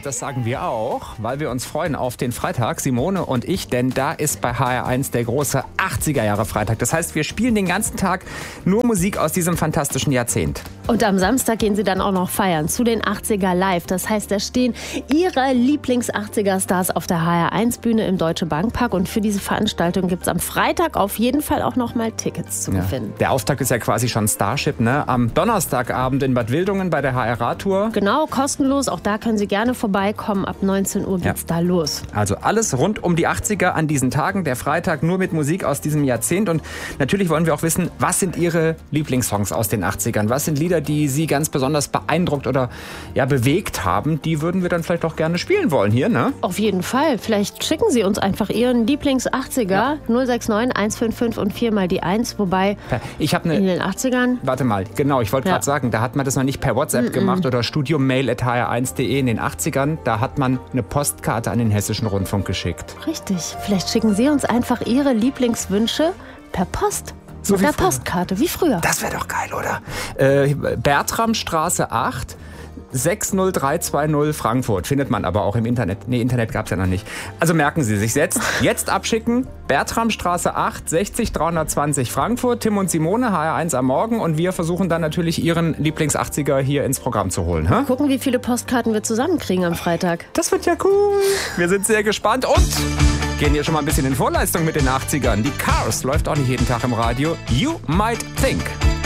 das sagen wir auch, weil wir uns freuen auf den Freitag, Simone und ich, denn da ist bei HR1 der große 80er-Jahre-Freitag. Das heißt, wir spielen den ganzen Tag nur Musik aus diesem fantastischen Jahrzehnt. Und am Samstag gehen Sie dann auch noch feiern zu den 80er Live. Das heißt, da stehen Ihre Lieblings-80er-Stars auf der HR1-Bühne im Deutsche Bankpark. Und für diese Veranstaltung gibt es am Freitag auf jeden Fall auch noch mal Tickets zu gewinnen. Der Auftakt ist ja quasi schon Starship, ne? Am Donnerstagabend in Bad Wildungen bei der HR-Tour. Genau, kostenlos. Auch da können Sie gerne vorbeikommen. Ab 19 Uhr geht's da los. Also alles rund um die 80er an diesen Tagen. Der Freitag nur mit Musik aus diesem Jahrzehnt. Und natürlich wollen wir auch wissen, was sind Ihre Lieblingssongs aus den 80ern? Was sind Lieder, die Sie ganz besonders beeindruckt oder bewegt haben? Die würden wir dann vielleicht auch gerne spielen wollen hier, ne? Auf jeden Fall. Vielleicht schicken Sie uns einfach Ihren Lieblings-80er 069 155 und 4 mal die 1. Wobei ich habe in den 80ern... Warte mal, genau, ich wollte gerade sagen, da hat man das noch nicht per WhatsApp gemacht oder studiomail@hr1.de in den 80ern. Da hat man eine Postkarte an den Hessischen Rundfunk geschickt. Richtig. Vielleicht schicken Sie uns einfach Ihre Lieblingswünsche per Post. So mit der Postkarte, wie früher. Das wäre doch geil, oder? Bertramstraße 8, 60320 Frankfurt. Findet man aber auch im Internet. Nee, Internet gab es ja noch nicht. Also merken Sie sich jetzt abschicken. Bertramstraße 8, 60320 Frankfurt. Tim und Simone, HR1 am Morgen. Und wir versuchen dann natürlich Ihren Lieblings-80er hier ins Programm zu holen. Hä? Gucken, wie viele Postkarten wir zusammenkriegen am Freitag. Das wird ja cool. Wir sind sehr gespannt und gehen hier schon mal ein bisschen in Vorleistung mit den 80ern. Die Cars läuft auch nicht jeden Tag im Radio. You Might Think.